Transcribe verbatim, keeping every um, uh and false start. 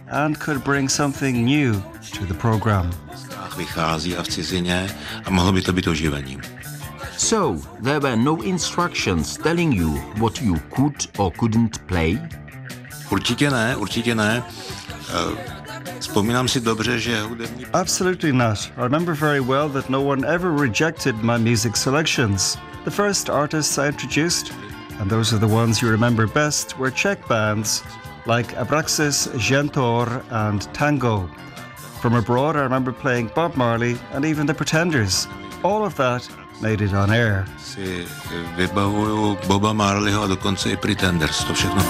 and could bring something new to the program. Vychází a v cizině a mohlo by to být oživením. So, there were no instructions telling you what you could or couldn't play? Určitě ne, určitě ne. Vzpomínám si dobře, že hudební... Absolutely not. I remember very well that no one ever rejected my music selections. The first artists I introduced, and those are the ones you remember best, were Czech bands like Abraxas, Gentor and Tango. From abroad, I remember playing Bob Marley and even The Pretenders. All of that made it on air. Si vybavuju Boba Marleyho a dokonce i Pretenders, to všechno